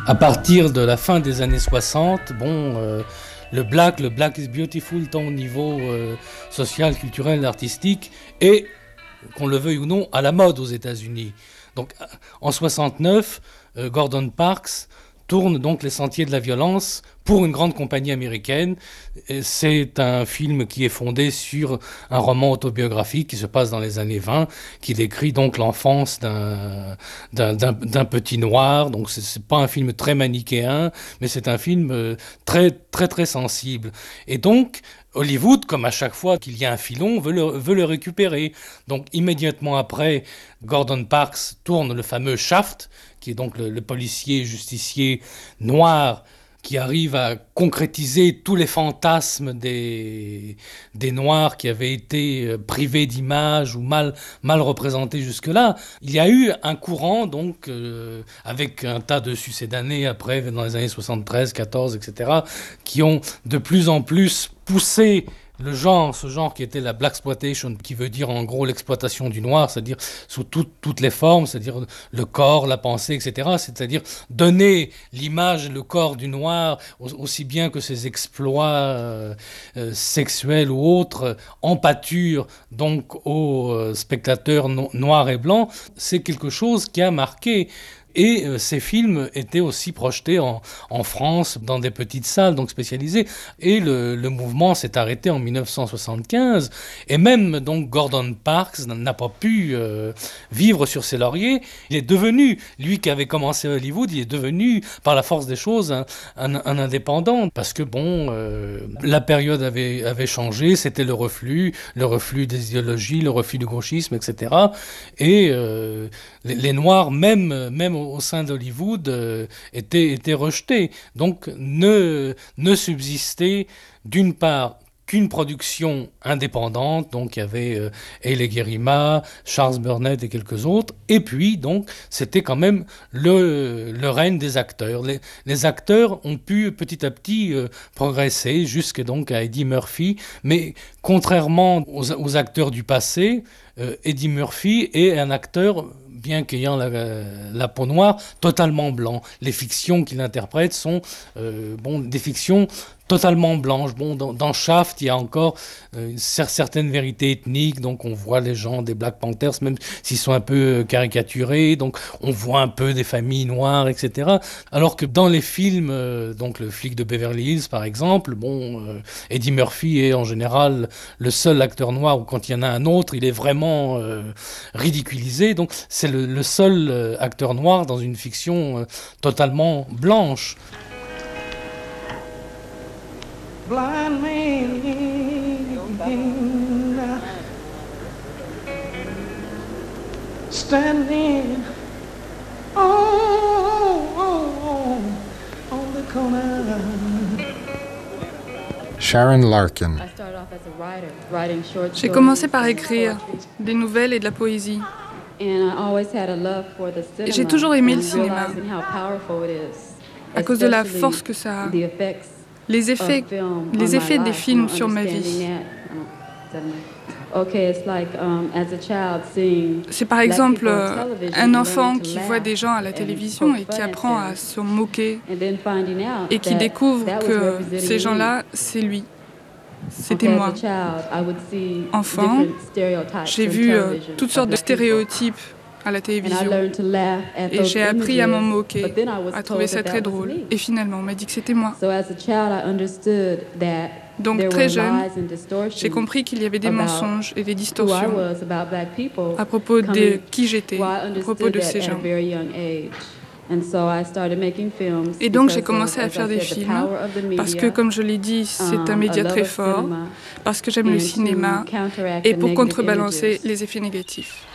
À partir de la fin des années 60, le black is beautiful, tant au niveau social, culturel, artistique, et, qu'on le veuille ou non, à la mode aux États-Unis. Donc, en 69, Gordon Parks tourne donc Les Sentiers de la Violence pour une grande compagnie américaine. C'est un film qui est fondé sur un roman autobiographique qui se passe dans les années 20, qui décrit donc l'enfance d'un petit noir. Donc c'est pas un film très manichéen, mais c'est un film très très très sensible. Et donc Hollywood, comme à chaque fois qu'il y a un filon, veut le récupérer. Donc immédiatement après, Gordon Parks tourne le fameux Shaft, qui est donc le policier justicier noir qui arrive à concrétiser tous les fantasmes des Noirs qui avaient été privés d'image ou mal représentés jusque-là. Il y a eu un courant, donc, avec un tas de succédanés après, dans les années 73, 14, etc., qui ont de plus en plus poussé ce genre qui était la blaxploitation, qui veut dire en gros l'exploitation du noir, c'est-à-dire sous toutes les formes, c'est-à-dire le corps, la pensée, etc. C'est-à-dire donner l'image, le corps du noir, aussi bien que ses exploits sexuels ou autres, en pâture donc aux spectateurs noirs et blancs. C'est quelque chose qui a marqué. Et ces films étaient aussi projetés en France, dans des petites salles donc spécialisées. Et le mouvement s'est arrêté en 1975. Et même donc Gordon Parks n'a pas pu vivre sur ses lauriers. Il est devenu, lui qui avait commencé à Hollywood, il est devenu, par la force des choses, un indépendant. Parce que la période avait changé, c'était le reflux des idéologies, le reflux du gauchisme, etc. Et les Noirs, même au sein d'Hollywood, étaient rejetés. Donc ne subsistait d'une part qu'une production indépendante, donc il y avait Haile Gerima, Charles Burnett et quelques autres, et puis donc c'était quand même le règne des acteurs. Les acteurs ont pu petit à petit progresser jusque donc à Eddie Murphy, mais contrairement aux acteurs du passé, Eddie Murphy est un acteur, bien qu'ayant la peau noire, totalement blanc. Les fictions qu'il interprète sont des fictions totalement blanches. Dans Shaft, il y a encore certaines vérités ethniques, donc on voit les gens des Black Panthers, même s'ils sont un peu caricaturés, donc on voit un peu des familles noires, etc. Alors que dans les films, donc Le flic de Beverly Hills, par exemple, Eddie Murphy est en général le seul acteur noir, ou quand il y en a un autre, il est vraiment ridiculisé. Donc c'est le seul acteur noir dans une fiction totalement blanche. Blind man standing on the corner. Sharon Larkin. J'ai commencé par écrire des nouvelles et de la poésie. Et j'ai toujours aimé le cinéma, à cause de la force que ça a. Les effets des films sur ma vie. C'est par exemple un enfant qui voit des gens à la télévision et qui apprend à se moquer et qui découvre que ces gens-là, c'est lui. C'était moi. Enfant, j'ai vu toutes sortes de stéréotypes à la télévision et j'ai appris à m'en moquer, à trouver ça très drôle. Et finalement, on m'a dit que c'était moi. Donc très jeune, j'ai compris qu'il y avait des mensonges et des distorsions à propos de qui j'étais, à propos de ces gens. Et donc j'ai commencé à faire des films parce que, comme je l'ai dit, c'est un média très fort, parce que j'aime le cinéma et pour contrebalancer les effets négatifs.